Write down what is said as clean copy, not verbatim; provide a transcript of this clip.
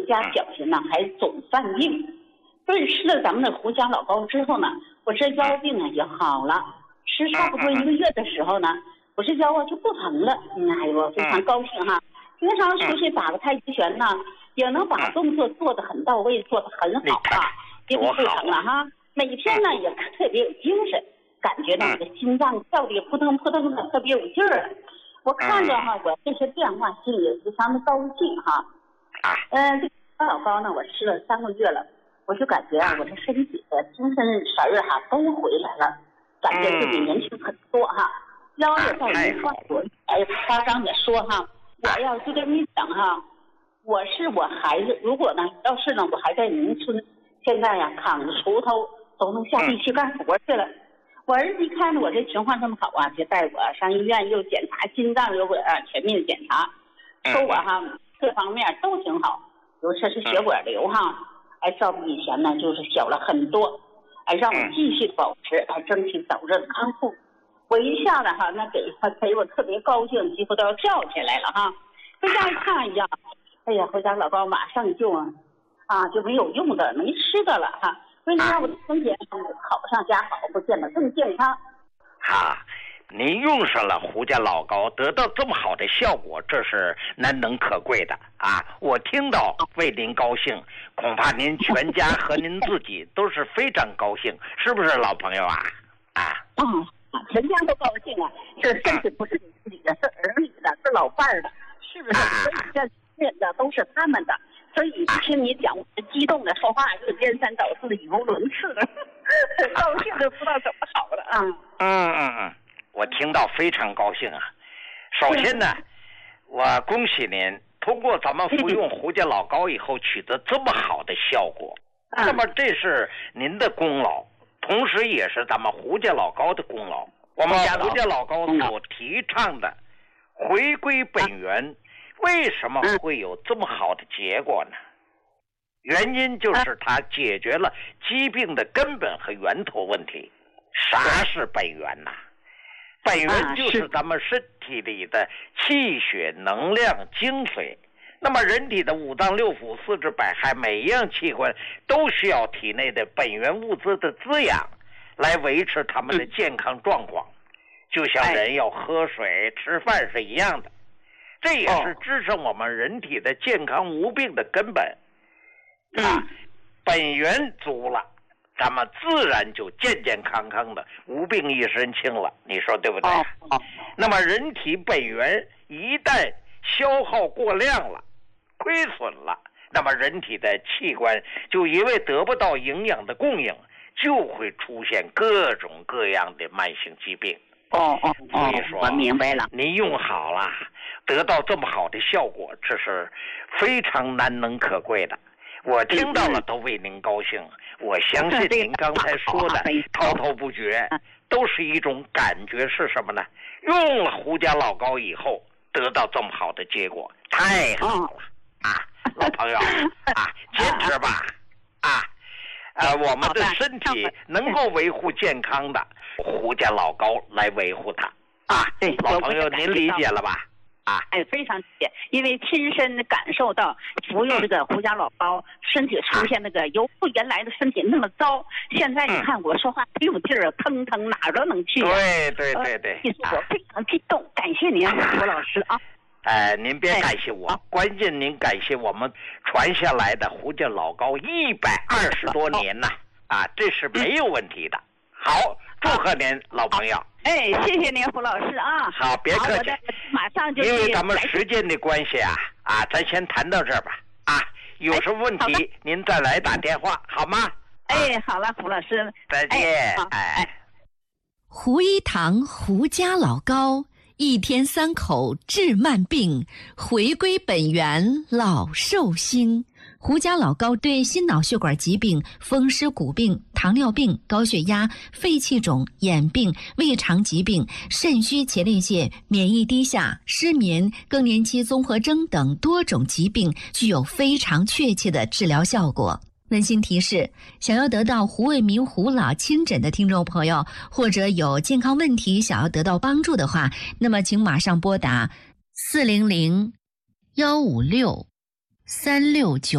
家小心呢，还总犯病。所以吃了咱们的胡家老膏之后呢，我这腰病呢也好了。吃差不多1个月的时候呢，我这腰就不疼了。哎呦，我非常高兴哈！平常出去打个太极拳呢，也能把动作做得很到位，做得很好啊，也不会疼了哈。每天呢也特别有精神，感觉到我的心脏跳得也扑腾扑腾的，特别有劲儿。我看着哈，我这些变化心里也非常的高兴哈。这老膏呢，我吃了3个月了，我就感觉啊，我这身体的精神神儿哈都回来了，感觉自己年轻很多哈。腰也在没换过，夸张的说哈，我要就跟你讲哈，我孩子，如果呢，要是呢，我还在农村，现在呀扛着锄头都能下地去干活去了。我儿子一看着我这情况这么好啊，就带我上医院，又检查心脏，又全面检查，说我哈各方面都挺好，尤其是血管瘤哈，照比以前呢就是小了很多，让我继续保持，争取早日康复。我一下子哈，那给我特别高兴，几乎都要跳起来了哈。回家一看呀，哎呀，回家老高马上就没有用的，没吃的了哈。所以让我的身体好上加好，不见得更健康。 您用上了胡家老膏，得到这么好的效果，这是难能可贵的啊！我听到为您高兴，恐怕您全家和您自己都是非常高兴，是不是老朋友啊？ 全家都高兴啊！这甚至不是你自己的，是儿女的，是老伴儿的，是不是？所以这人的都是他们的。所以听你讲，我激动的说话就颠三倒四的语无伦次的，高兴的不知道怎么好了我听到非常高兴啊！首先呢，我恭喜您通过咱们服用胡家老膏以后取得这么好的效果，那么这是您的功劳，同时也是咱们胡家老膏的功劳。我们胡家老膏所提倡的回归本源，为什么会有这么好的结果呢？原因就是它解决了疾病的根本和源头问题。啥是本源呢？本源就是咱们身体里的气血能量精髓。那么人体的5脏6腑4肢百骸，每一样器官都需要体内的本源物质的滋养来维持他们的健康状况，就像人要喝水吃饭是一样的。这也是支撑我们人体的健康无病的根本本源足了，咱们自然就健健康康的，无病一身轻了，你说对不对？那么人体本源一旦消耗过量了，亏损了，那么人体的器官就因为得不到营养的供应，就会出现各种各样的慢性疾病。所以说我明白了， 您用好了，得到这么好的效果，这是非常难能可贵的。我听到了都为您高兴。我相信您刚才说的滔滔不绝，都是一种感觉，是什么呢？用了胡家老膏以后得到这么好的结果，太好了老朋友坚持吧我们的身体能够维护健康的，胡家老膏来维护它对， 老朋友您理解了吧？ 非常理解，因为亲身感受到服用这个胡家老膏，身体出现那个由原来的身体那么糟，现在你看我说话没有劲儿，腾腾哪儿都能去。 对， 其实我非常激动，感谢您，胡老师您别感谢我，关键您感谢我们传下来的胡家老膏120多年呐这是没有问题的。好，祝贺您老朋友。 谢谢您胡老师好，别客气， 马上就因为咱们时间的关系咱先谈到这儿吧有什么问题您再来打电话好吗？ 好了，胡老师再见。 胡一堂胡家老膏，1天3口治慢病，回归本源老寿星。胡家老膏对心脑血管疾病、风湿骨病、糖尿病、高血压、肺气肿、眼病、胃肠疾病、肾虚前列腺、免疫低下、失眠、更年期综合征等多种疾病具有非常确切的治疗效果。温馨提示，想要得到胡卫民胡老亲诊的听众朋友，或者有健康问题想要得到帮助的话，那么请马上拨打400-156-369